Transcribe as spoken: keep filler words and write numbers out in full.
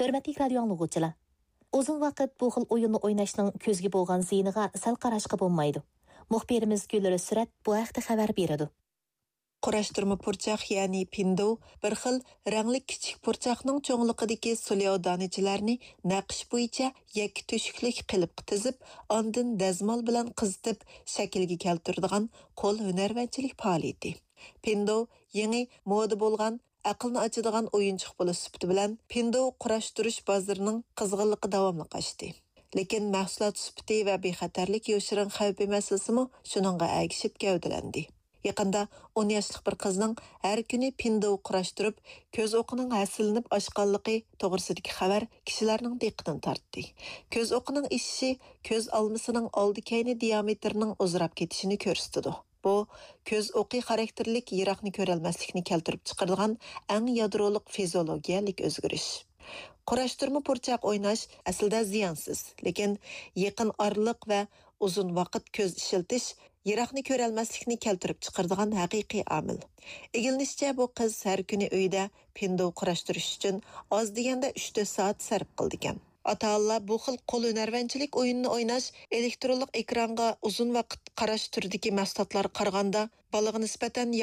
Hörmətli radio anlıqçılar. Uzun vaqt bu xil oyunni o'ynashning ko'zga bo'lgan ziyniga sal qarashqa bo'lmaydi. Muxbirimiz Gülleri Sürat bu haqda xabar beradi. Qurashtirma purchaq, ya'ni pindo, bir xil rangli kichik purchaqning cho'ngliqidagi sulyo donichalarni naqsh bo'yicha yakki to'shiklik qilib tizib, ondan dazmol bilan qizitib shaklga keltiradigan qo'l hunarvanchilik faoliyati. Pindo yangi moda bo'lgan aqlni ochadigan o'yinchiq bo'lish sifati bilan pindo qurashtirish bozorining qizg'inligi davomli oshdi. Lekin mahsulot sifati va bexatarlik yoshirin xavfi masalasimi shuningga agishib gavdalandi. Yaqında o'n yoshlik bir qizning har kuni pindo qurashtirib, ko'z o'qining hasilinib oshqanligi to'g'risidagi xabar kishilarning diqqatini tortdi. Ko'z o'qining ishishi ko'z olmasining oldi-keyni diametrining uzrab ketishini ko'rsatdi. Bu ko'z o'qi xarakterlik yiroqni ko'rolmaslikni keltirib chiqaradigan eng yadrolik fiziologiyalik o'zgarish. Qurashtirma purchaq o'ynash aslida ziyonsiz, lekin yaqin oraliq va uzun vaqt ko'z ishiltish yiroqni ko'rolmaslikni keltirib chiqaradigan haqiqiy omil. Egilinishcha bu qiz har kuni uyda pindo qurashtirish uchun oz deganda uch to'rt soat sarf qildi ekan. Ata-onalar bu xil qo'l hunarvanchilik o'yinini o'ynash elektronlik ekranga uzun vaqt qarash turidagi mahsulotlar qaraganda balaga nisbatan